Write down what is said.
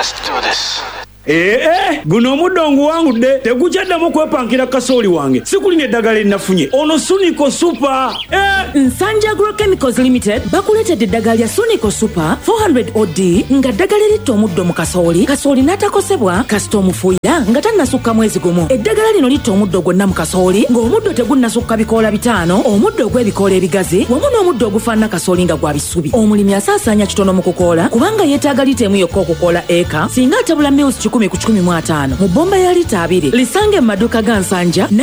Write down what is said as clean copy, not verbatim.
Let's do this. Guno omuddo nguwangudde tegukyaddamu kwepankira kasooli wange sikulina eddagala linnafunye ono Sunico Super. Nsanja Agrochemicals Limited bakuleetedde eddagala lya Sunico Super 400 OD nga ddagala eritta omuddo mu kasooli n'atakosebwa kasita omufuuyira nga tannasukka mwezi gumu. Eddagala lino litta omuddo gwonna mu kasooli ng'omuddo tegunnasukka bikoola 5, omuddo ogw'ebikoola ebigazi wamu n'omuddo ogufaanana kasooli nga gwa bisubi. Omulimi asaasaanya kitono mu kukoola kubanga yeetaaga liita emu yokka okukoola eka singa atabula mills 10 ku 15 mu bbomba ya liita 2. Lisange mu maduuka ga Nsanja